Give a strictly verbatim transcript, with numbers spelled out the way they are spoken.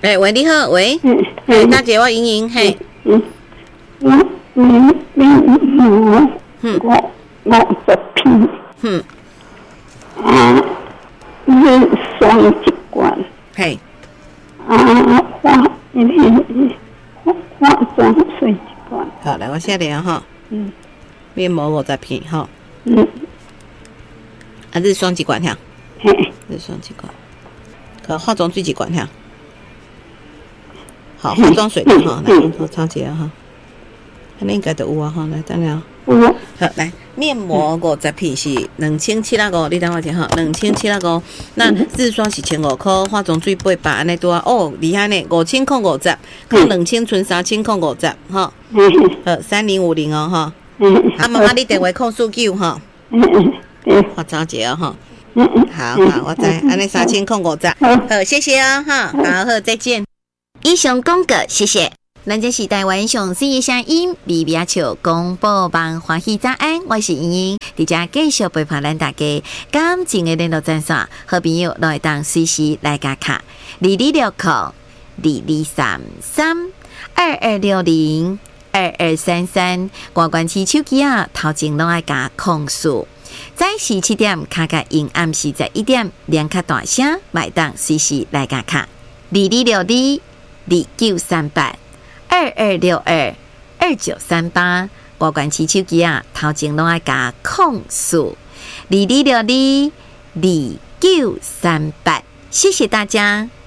哎，喂，你好，喂， 嗯， 哎，大姐，我莹莹，嘿， 嗯，我嗯嗯嗯我我十片， 嗯， 啊，你双一罐， 嘿， 啊，化一天化化妆水一罐， 好，来，我写了哈， 嗯面膜五十片哈， 嗯， 啊，日霜几罐哈， 嘿， 日霜几罐，可化妆水几罐哈，好，化妆水的哈，来，我抄起来哈，那应该都有啊哈，来，等下。 我好，来面膜五十片是两千七百五，你等我一下哈，两千七百五。那日霜是千五块，化妆水八百，安尼多啊？哦，厉害呢，五千块五十，扣两千存三千块五十，哈。好，三零五零哦，哈。啊，妈妈，你电话扣数九哈。我找一下哈。好好，我知，安尼三千块五十。好，谢谢啊，哈，好好，再见。以上广告，谢谢。咱这是台湾上新的声音，微微笑广播网欢喜早安，我是莹莹，伫遮继续陪伴咱大家。感情的联络专线，好朋友来当随时来加卡，二二六零二二三三二二六零二二三三，挂关起手机啊，头前拢爱加控诉。早时七点卡卡因暗时十一点，连卡大声，来当随时来加卡，二二六二二九三八。二二六二二九三八，拨关起手机啊，头前拢爱加控诉二二六二二九三八，谢谢大家。